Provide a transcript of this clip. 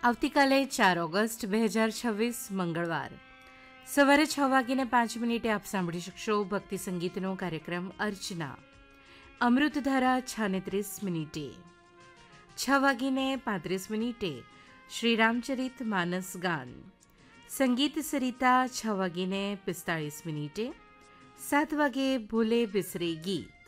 આવતીકાલે 4 ઓગસ્ટ 2026 મંગળવાર સવારે 6:05 આપ સાંભળી શકશો ભક્તિ સંગીતનો કાર્યક્રમ અર્ચના. અમૃતધારા 6:30 6:35 શ્રી રામચરિત માનસ ગાન, સંગીત સરિતા 6:45 7 વાગે ભૂલે બિસરે ગીત,